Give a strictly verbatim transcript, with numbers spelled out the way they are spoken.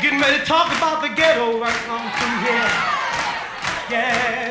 getting ready to talk about the ghetto right on through here. Yeah.